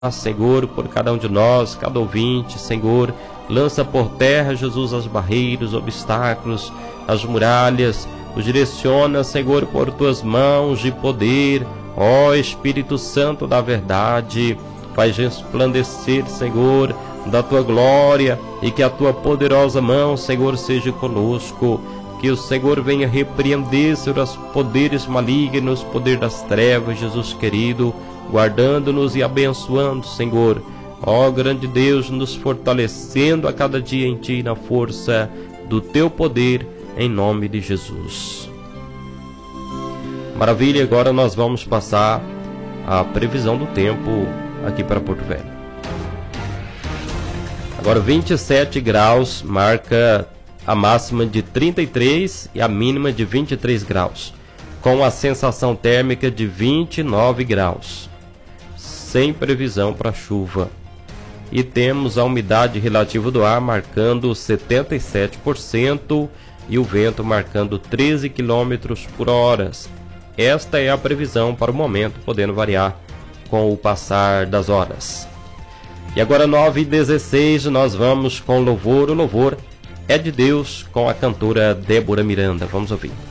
Senhor, por cada um de nós, cada ouvinte, Senhor, lança por terra, Jesus, as barreiras, os obstáculos, as muralhas, os direciona, Senhor, por tuas mãos de poder, ó Espírito Santo da verdade, faz resplandecer, Senhor, da tua glória e que a tua poderosa mão, Senhor, seja conosco, que o Senhor venha repreender, Senhor, os poderes malignos, poder das trevas, Jesus querido, guardando-nos e abençoando, Senhor, ó grande Deus, nos fortalecendo a cada dia em Ti, na força do Teu poder, em nome de Jesus. Maravilha, agora nós vamos passar a previsão do tempo aqui para Porto Velho. Agora 27 graus marca a máxima de 33 e a mínima de 23 graus, com a sensação térmica de 29 graus. Sem previsão para chuva. E temos a umidade relativa do ar marcando 77% e o vento marcando 13 km por hora. Esta é a previsão para o momento, podendo variar com o passar das horas. E agora 9h16 nós vamos com louvor. O louvor é de Deus com a cantora Débora Miranda. Vamos ouvir.